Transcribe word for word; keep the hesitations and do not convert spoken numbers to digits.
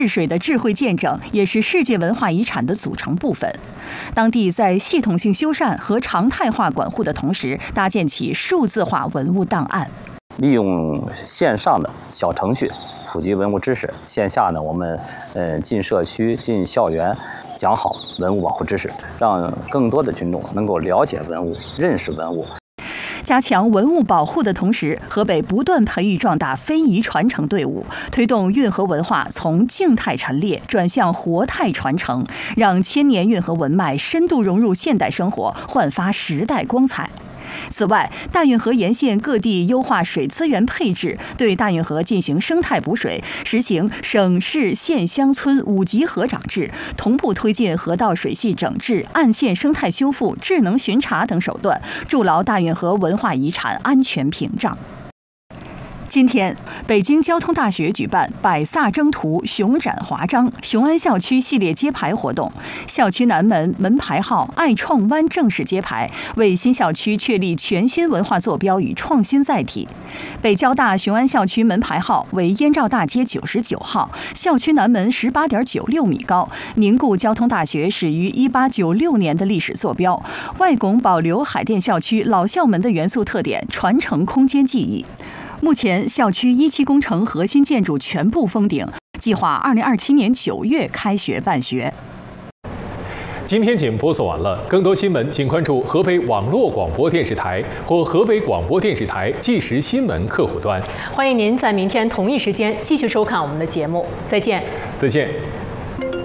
治水的智慧见证也是世界文化遗产的组成部分。当地在系统性修缮和常态化管护的同时，搭建起数字化文物档案， 利用线上的小程序普及文物知识，线下呢，我们呃进社区、进校园，讲好文物保护知识，让更多的群众能够了解文物、认识文物。 加强文物保护的同时，河北不断培育壮大非遗传承队伍，推动运河文化从静态陈列转向活态传承，让千年运河文脉深度融入现代生活，焕发时代光彩。此外，大运河沿线各地优化水资源配置，对大运河进行生态补水，实行省市县乡村五级河长制，同步推进河道水系整治、岸线生态修复、智能巡查等手段，筑牢大运河文化遗产安全屏障。今天，北京交通大学举办“百飒征途，雄展华章”雄安校区系列揭牌活动，校区南门门牌号“爱创湾”正式揭牌，为新校区确立全新文化坐标与创新载体。北交大雄安校区门牌号为燕赵大街九十九号，校区南门十八点九六米高，凝固交通大学始于一八九六年的历史坐标，外拱保留海淀校区老校门的元素特点，传承空间记忆。目前，校区一期工程核心建筑全部封顶，计划二零二七年九月开学办学。 今天节目播送完了，更多新闻请关注河北网络广播电视台或河北广播电视台即时新闻客户端。 欢迎您在明天同一时间继续收看我们的节目，再见。 再见。